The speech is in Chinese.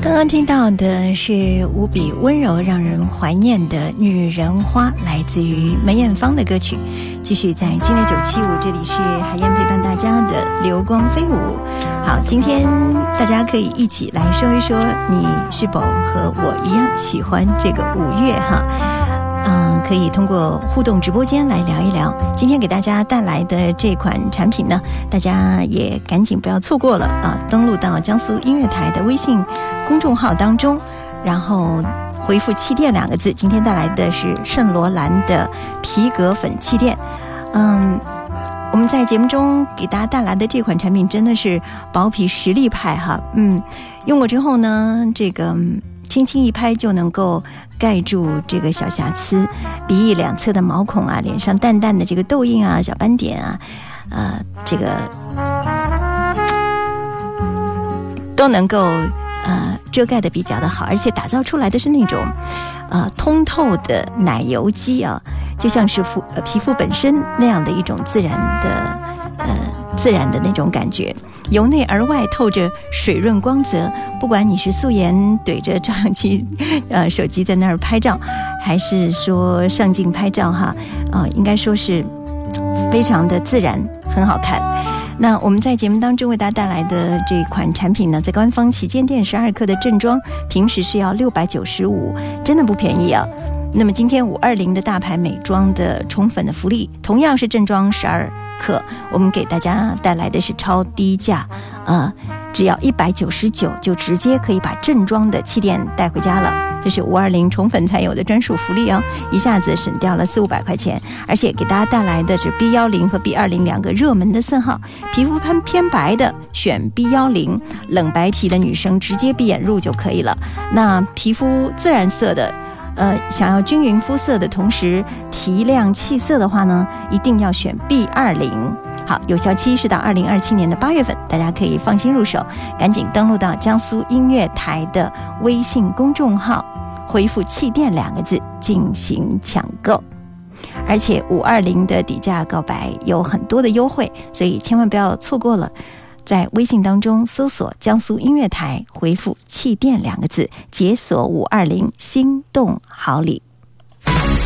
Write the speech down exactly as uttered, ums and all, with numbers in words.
刚刚听到的是无比温柔让人怀念的女人花，来自于梅艳芳的歌曲。继续在今天九七五，这里是海燕陪伴大家的流光飞舞。好，今天大家可以一起来说一说，你是否和我一样喜欢这个五月哈？嗯，可以通过互动直播间来聊一聊。今天给大家带来的这款产品呢，大家也赶紧不要错过了啊！登录到江苏音乐台的微信公众号当中，然后回复气垫两个字。今天带来的是圣罗兰的皮革粉气垫。嗯，我们在节目中给大家带来的这款产品真的是薄皮实力派哈。嗯，用过之后呢，这个轻轻一拍就能够盖住这个小瑕疵，鼻翼两侧的毛孔啊，脸上淡淡的这个痘印啊、小斑点啊，呃，这个都能够呃遮盖的比较的好，而且打造出来的是那种呃通透的奶油肌啊，就像是肤呃皮肤本身那样的一种自然的呃自然的那种感觉，由内而外透着水润光泽。不管你是素颜怼着照相机呃手机在那儿拍照，还是说上镜拍照哈，呃应该说是非常的自然，很好看。那我们在节目当中为大家带来的这款产品呢，在官方旗舰店十二克的正装平时是要六百九十五，真的不便宜啊。那么今天五二零的大牌美妆的宠粉的福利，同样是正装十二克，我们给大家带来的是超低价，呃，只要一百九十九就直接可以把正装的气垫带回家了。这是五二零宠粉才有的专属福利哦，一下子省掉了四五百块钱，而且给大家带来的是 B 一零 和 B 二零 两个热门的色号，皮肤偏偏白的选 B 一零， 冷白皮的女生直接闭眼入就可以了。那皮肤自然色的呃，想要均匀肤色的同时提亮气色的话呢，一定要选 B 二零。好，有效期是到二零二七年的八月份，大家可以放心入手，赶紧登录到江苏音乐台的微信公众号，回复气垫两个字进行抢购。而且五二零的底价告白有很多的优惠，所以千万不要错过了。在微信当中搜索江苏音乐台，回复气垫两个字，解锁五二零心动好礼。